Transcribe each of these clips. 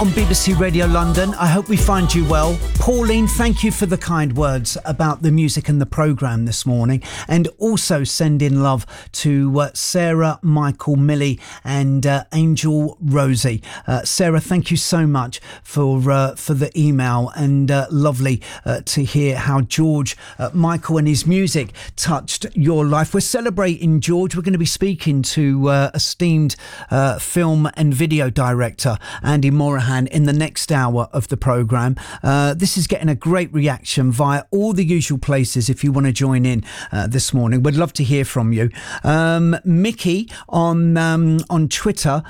on BBC Radio London. I hope we find you well. Pauline, thank you for the kind words about the music and the programme this morning. And also send in love to Sarah, Michael, Millie and Angel Rosie. Sarah, thank you so much for the email, and lovely to hear how George Michael and his music touched your life. We're celebrating George. We're going to be speaking to esteemed film and video director Andy Morahan in the next hour of the programme. This is getting a great reaction via all the usual places if you want to join in this morning. We'd love to hear from you. Mickey on Twitter,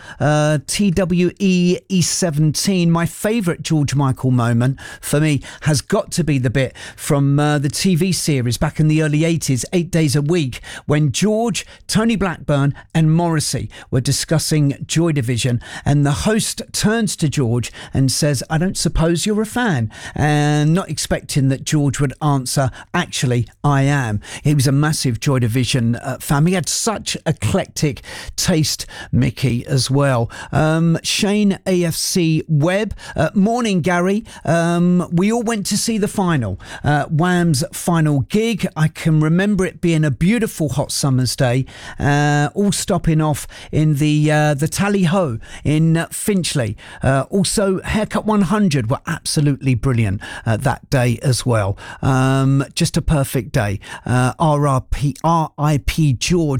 TWEE17, my favourite George Michael moment for me has got to be the bit from the TV series back in the early 80s, 8 Days a Week, when George, Tony Blackburn and Morrissey were discussing Joy Division, and the host turns to George and says, "I don't suppose you're a fan?" And not expecting that George would answer, "Actually, I am." He was a massive Joy Division fan. He had such eclectic taste, Mickey, as well. Shane AFC Webb, morning, Gary. We all went to see the final, Wham's final gig. I can remember it being a beautiful hot summer's day, all stopping off in the Tally Ho in Finchley. Also, Haircut 100 were absolutely brilliant that day as well. Just a perfect day. RIP George.